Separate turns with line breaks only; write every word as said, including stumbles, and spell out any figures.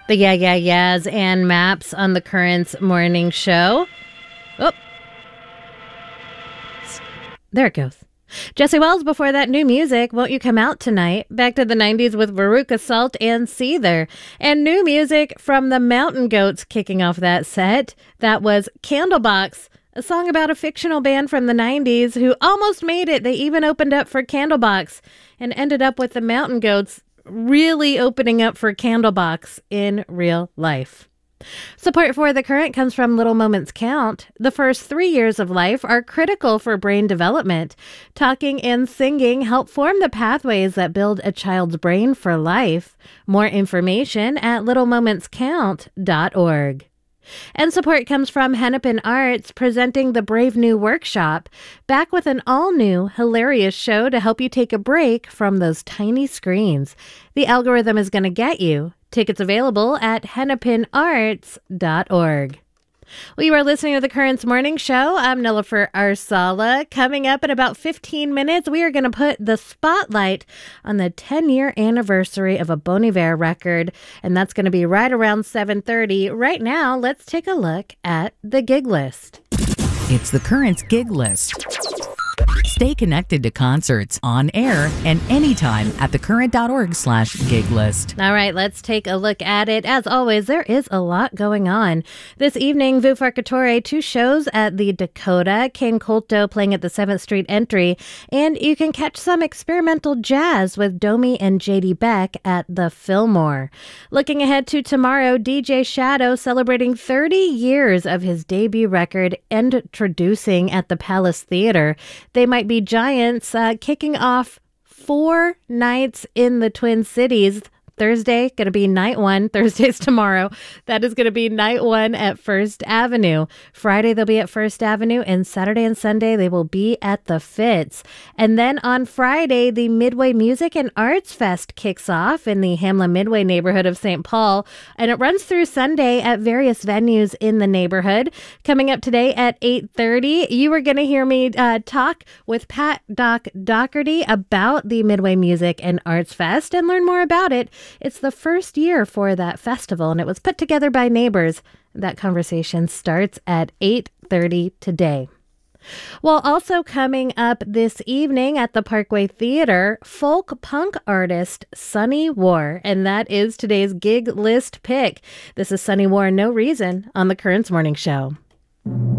The Yeah, Yeah, Yeahs and Maps on the Currents morning show. Oh, there it goes. Jesse Wells before that. New music, Won't You Come Out Tonight? Back to the nineties with Veruca Salt and Seether. And new music from the Mountain Goats kicking off that set. That was Candlebox, a song about a fictional band from the nineties who almost made it. They even opened up for Candlebox and ended up with the Mountain Goats really opening up for Candlebox in real life. Support for The Current comes from Little Moments Count. The first three years of life are critical for brain development. Talking and singing help form the pathways that build a child's brain for life. More information at little moments count dot org. And support comes from Hennepin Arts, presenting the Brave New Workshop, back with an all-new, hilarious show to help you take a break from those tiny screens. The algorithm is going to get you. Tickets available at hennepin arts dot org. Well, you are listening to the Currents Morning Show. I'm Nilofer Arsala. Coming up in about fifteen minutes, we are going to put the spotlight on the ten-year anniversary of a Bon Iver record, and that's going to be right around seven thirty. Right now, let's take a look at the gig list.
It's the Currents gig list. Stay connected to concerts on air and anytime at thecurrent.org slash gig list.
All right, let's take a look at it. As always, there is a lot going on. This evening, Vu Farcatore, two shows at the Dakota, Ken Colto playing at the seventh Street Entry, and you can catch some experimental jazz with Domi and J D Beck at the Fillmore. Looking ahead to tomorrow, D J Shadow celebrating thirty years of his debut record, Introducing at the Palace Theater. They Might Be Giants, uh, kicking off four nights in the Twin Cities. Thursday, going to be night one. Thursday's tomorrow. That is going to be night one at First Avenue. Friday, they'll be at First Avenue. And Saturday and Sunday, they will be at the Fitz. And then on Friday, the Midway Music and Arts Fest kicks off in the Hamlin Midway neighborhood of Saint Paul. And it runs through Sunday at various venues in the neighborhood. Coming up today at eight thirty, you are going to hear me uh, talk with Pat Doc Doherty about the Midway Music and Arts Fest and learn more about it. It's the first year for that festival, and it was put together by neighbors. That conversation starts at eight thirty today. Well, also coming up this evening at the Parkway Theater, folk punk artist Sunny War, and that is today's gig list pick. This is Sunny War, No Reason, on the Currents Morning Show.